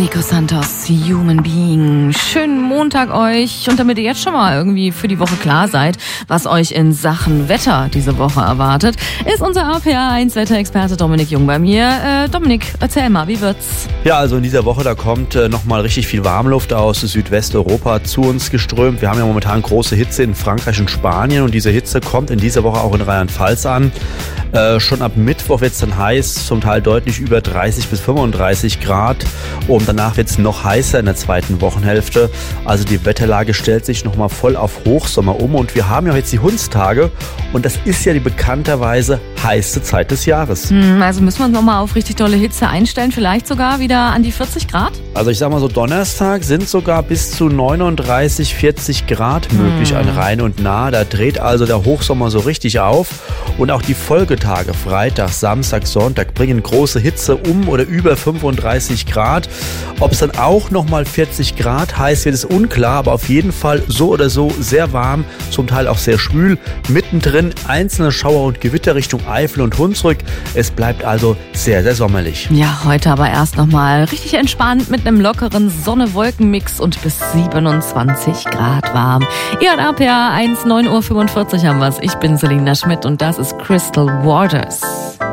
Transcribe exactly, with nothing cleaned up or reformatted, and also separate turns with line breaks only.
Nico Santos, Human Being. Schönen Montag euch. Und damit ihr jetzt schon mal irgendwie für die Woche klar seid, was euch in Sachen Wetter diese Woche erwartet, ist unser A P A eins Wetterexperte Dominik Jung bei mir. Äh, Dominik, erzähl mal, wie wird's?
Ja, also in dieser Woche, da kommt äh, nochmal richtig viel Warmluft aus Südwesteuropa zu uns geströmt. Wir haben ja momentan große Hitze in Frankreich und Spanien und diese Hitze kommt in dieser Woche auch in Rheinland-Pfalz an. Äh, schon ab Mittwoch wird es dann heiß, zum Teil deutlich über dreißig bis fünfunddreißig Grad. Und danach wird es noch heißer in der zweiten Wochenhälfte. Also die Wetterlage stellt sich nochmal voll auf Hochsommer um. Und wir haben ja jetzt die Hundstage. Und das ist ja die bekannterweise heiße Zeit des Jahres.
Hm, also müssen wir uns nochmal auf richtig tolle Hitze einstellen. Vielleicht sogar wieder an die vierzig Grad?
Also ich sag mal so, Donnerstag sind sogar bis zu neununddreißig, vierzig Grad möglich hm. an Rhein und Nahe. Da dreht also der Hochsommer so richtig auf. Und auch die Folgetage, Freitag, Samstag, Sonntag, bringen große Hitze um oder über fünfunddreißig Grad. Ob es dann auch nochmal vierzig Grad heiß wird, ist unklar, aber auf jeden Fall so oder so sehr warm, zum Teil auch sehr schwül. Mittendrin einzelne Schauer und Gewitter Richtung Eifel und Hunsrück. Es bleibt also sehr, sehr sommerlich.
Ja, heute aber erst nochmal richtig entspannt mit einem lockeren Sonne-Wolken-Mix und bis siebenundzwanzig Grad warm. Ihr hört A P A eins, neun Uhr fünfundvierzig haben wir's. Ich bin Selina Schmidt und das ist Crystal Waters.